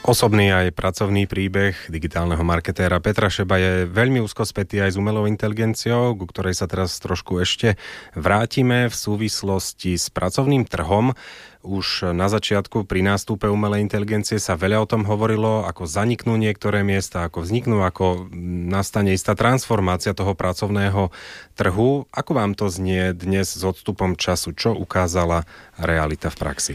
Osobný aj pracovný príbeh digitálneho marketéra Petra Šeba je veľmi úzko spätý aj s umelou inteligenciou, ku ktorej sa teraz trošku ešte vrátime v súvislosti s pracovným trhom. Už na začiatku pri nástupe umelej inteligencie sa veľa o tom hovorilo, ako zaniknú niektoré miesta, ako vzniknú, ako nastane istá transformácia toho pracovného trhu. Ako vám to znie dnes s odstupom času? Čo ukázala realita v praxi?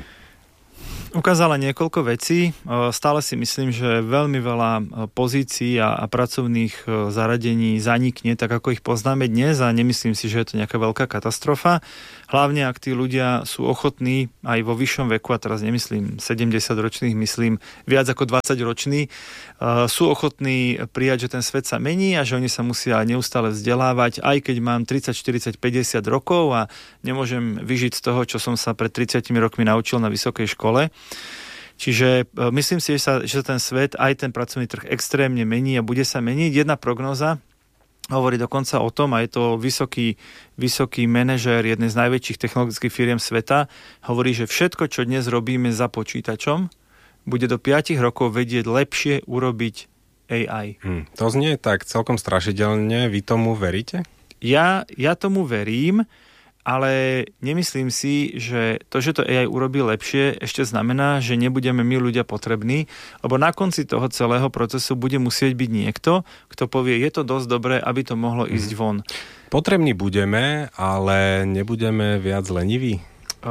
Ukázala niekoľko vecí. Stále si myslím, že veľmi veľa pozícií a pracovných zaradení zanikne, tak ako ich poznáme dnes, a nemyslím si, že je to nejaká veľká katastrofa. Hlavne, ak tí ľudia sú ochotní aj vo vyššom veku, a teraz nemyslím 70-ročných, myslím viac ako 20-roční, sú ochotní prijať, že ten svet sa mení a že oni sa musia neustále vzdelávať, aj keď mám 30, 40, 50 rokov a nemôžem vyžiť z toho, čo som sa pred 30 rokmi naučil na vysokej škole. Čiže myslím si, že sa ten svet, aj ten pracovný trh extrémne mení a bude sa meniť. Jedna prognóza hovorí dokonca o tom, a je to vysoký manažér jednej z najväčších technologických firiem sveta, hovorí, že všetko, čo dnes robíme za počítačom, bude do 5 rokov vedieť lepšie urobiť AI. To znie tak celkom strašidelne. Vy tomu veríte? Ja tomu verím, ale nemyslím si, že to AI urobí lepšie, ešte znamená, že nebudeme my ľudia potrební, lebo na konci toho celého procesu bude musieť byť niekto, kto povie, je to dosť dobré, aby to mohlo ísť von. Potrební budeme, ale nebudeme viac leniví?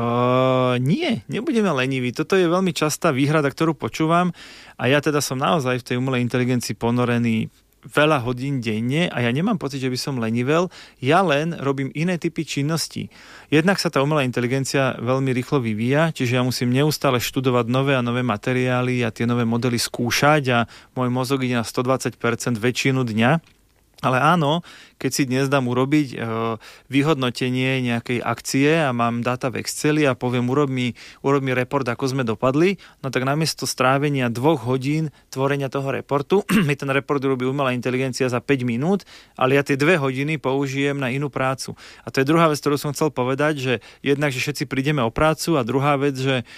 Nie, nebudeme leniví. Toto je veľmi častá výhrada, ktorú počúvam, a ja teda som naozaj v tej umelej inteligencii ponorený veľa hodín denne a ja nemám pocit, že by som lenivel, ja len robím iné typy činností. Jednak sa tá umelá inteligencia veľmi rýchlo vyvíja, čiže ja musím neustále študovať nové a nové materiály a tie nové modely skúšať a môj mozog ide na 120% väčšinu dňa. Ale áno, keď si dnes dám urobiť vyhodnotenie nejakej akcie a mám dáta v Exceli a poviem, urob mi report, ako sme dopadli, no tak namiesto strávenia 2 hodín tvorenia toho reportu, mi ten report urobí umelá inteligencia za 5 minút, ale ja tie 2 hodiny použijem na inú prácu. A to je druhá vec, ktorú som chcel povedať, že jednak, že všetci prídeme o prácu, a druhá vec,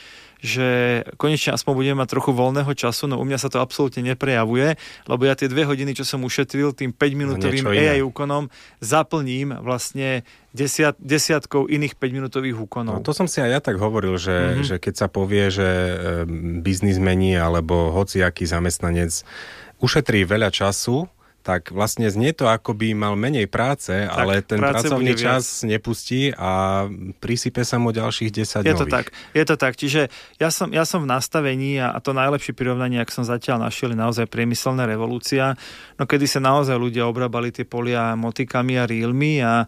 že konečne aspoň budeme mať trochu voľného času, no u mňa sa to absolútne neprejavuje, lebo ja tie 2 hodiny, čo som ušetril tým 5-minútovým AI úkonom, zaplním vlastne desiatkou iných 5-minútových úkonov. No, to som si aj ja tak hovoril, že keď sa povie, že biznismeni alebo hociaký zamestnanec ušetrí veľa času, tak vlastne znie to, ako by mal menej práce, ale ten pracovný čas nepustí a prisype sa mu ďalších 10 nových. Je to tak. Čiže ja som v nastavení, a to najlepšie prirovnanie, ak som zatiaľ našiel, je naozaj priemyselná revolúcia, no kedy sa naozaj ľudia obrábali tie polia motikami a rílmi a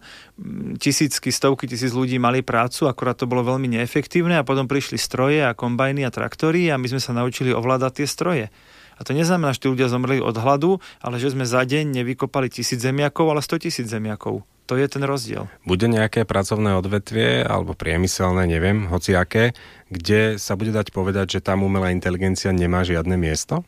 stovky tisíc ľudí mali prácu, akorát to bolo veľmi neefektívne, a potom prišli stroje a kombajny a traktory a my sme sa naučili ovládať tie stroje. A to neznamená, že tí ľudia zomreli od hladu, ale že sme za deň nevykopali 1000 zemiakov, ale 100 000 zemiakov. To je ten rozdiel. Bude nejaké pracovné odvetvie, alebo priemyselné, neviem, hociaké, kde sa bude dať povedať, že tam umelá inteligencia nemá žiadne miesto?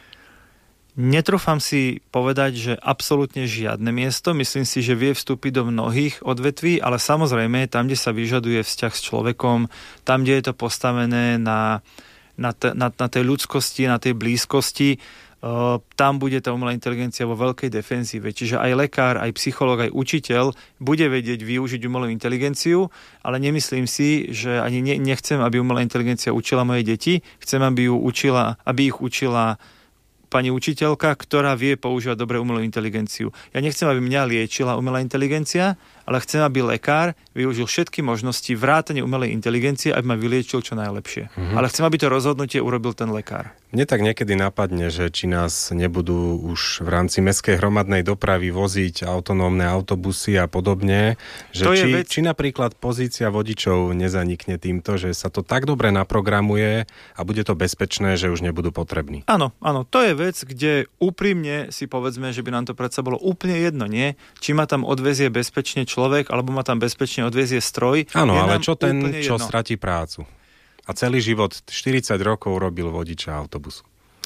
Netrúfam si povedať, že absolútne žiadne miesto. Myslím si, že vie vstúpiť do mnohých odvetví, ale samozrejme tam, kde sa vyžaduje vzťah s človekom, tam, kde je to postavené na tej ľudskosti, na tej blízkosti, tam bude tá umelá inteligencia vo veľkej defenzíve. Čiže aj lekár, aj psychológ, aj učiteľ bude vedieť využiť umelú inteligenciu, ale nemyslím si, že ani nechcem, aby umelá inteligencia učila moje deti. Chcem, aby ich učila pani učiteľka, ktorá vie používať dobre umelú inteligenciu. Ja nechcem, aby mňa liečila umelá inteligencia, ale chcem, aby lekár využil všetky možnosti vrátane umelej inteligencie, aby ma vyliečil čo najlepšie. Ale chcem, aby to rozhodnutie urobil ten lekár. Mne tak niekedy napadne, že či nás nebudú už v rámci mestskej hromadnej dopravy voziť autonómne autobusy a podobne, že či napríklad pozícia vodičov nezanikne týmto, že sa to tak dobre naprogramuje a bude to bezpečné, že už nebudú potrební. Áno, to je vec, kde úprimne si povedzme, že by nám to predsa bolo úplne jedno, nie? Či ma tam odvezie bezpečne človek, alebo ma tam bezpečne odvezie stroj. Áno, ale čo ten, čo stratí prácu? A celý život 40 rokov robil vodiča autobusu.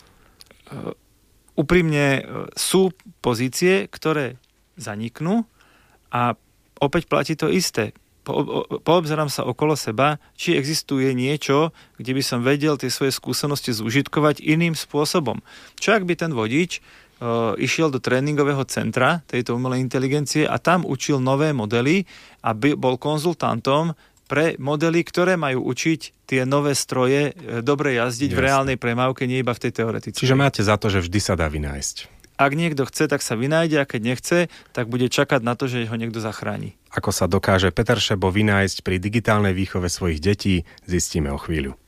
Úprimne sú pozície, ktoré zaniknú, a opäť platí to isté. poobzerám sa okolo seba, či existuje niečo, kde by som vedel tie svoje skúsenosti zúžitkovať iným spôsobom. Čo ak by ten vodič išiel do tréningového centra tejto umelej inteligencie a tam učil nové modely a bol konzultantom pre modely, ktoré majú učiť tie nové stroje dobre jazdiť v reálnej premávke, nie iba v tej teoretickej. Čiže máte za to, že vždy sa dá vynájsť. Ak niekto chce, tak sa vynájde, a keď nechce, tak bude čakať na to, že ho niekto zachráni. Ako sa dokáže Peter Šebo vynájsť pri digitálnej výchove svojich detí, zistíme o chvíľu.